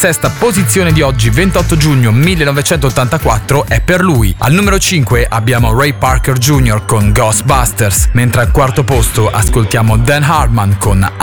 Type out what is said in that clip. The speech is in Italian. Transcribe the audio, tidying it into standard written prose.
Sesta posizione di oggi, 28 giugno 1984, è per lui. Al numero 5 abbiamo Ray Parker Jr. con Ghostbusters, mentre al quarto posto ascoltiamo Dan Hartman con